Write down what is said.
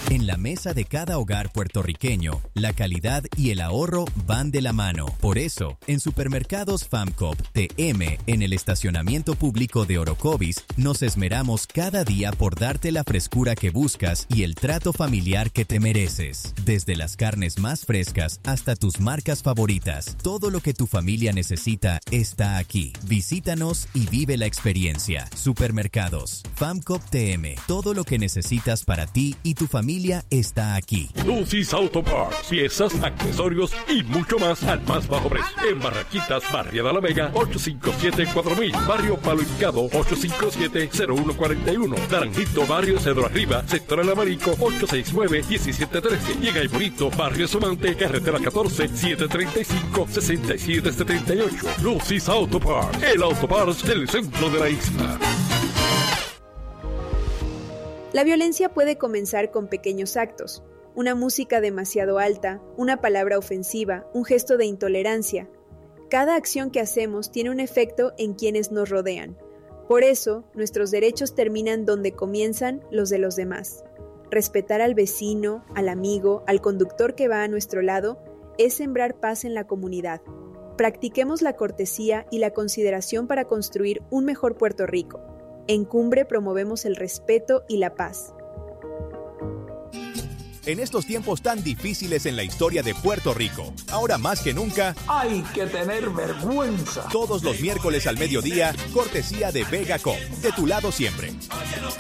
En la mesa de cada hogar puertorriqueño, la calidad y el ahorro van de la mano. Por eso, en Supermercados FAMCOP TM, en el estacionamiento público de Orocovis, nos esmeramos cada día por darte la frescura que buscas y el trato familiar que te mereces. Desde las carnes más frescas hasta tus marcas favoritas, todo lo que tu familia necesita está aquí. Visítanos y vive la experiencia. Supermercados FAMCOP TM, todo lo que necesitas para ti y tu familia está aquí. Lucy's Auto Parts, piezas, accesorios y mucho más al más bajo precio. En Barranquitas, Barriada La Vega, 857-4000. Barrio Palo Hincado, 857-0141. Naranjito, Barrio Cedro Arriba, Sector El Amarico, 869-1713. Y en Aymonito, Barrio Somante, Carretera 14, 735-6778. Lucy's Auto Parts, el Auto Parts del centro de la isla. La violencia puede comenzar con pequeños actos, una música demasiado alta, una palabra ofensiva, un gesto de intolerancia. Cada acción que hacemos tiene un efecto en quienes nos rodean. Por eso, nuestros derechos terminan donde comienzan los de los demás. Respetar al vecino, al amigo, al conductor que va a nuestro lado, es sembrar paz en la comunidad. Practiquemos la cortesía y la consideración para construir un mejor Puerto Rico. En Cumbre promovemos el respeto y la paz. En estos tiempos tan difíciles en la historia de Puerto Rico, ahora más que nunca, hay que tener vergüenza. Todos los miércoles al mediodía, cortesía de Vega Cop, de tu lado siempre.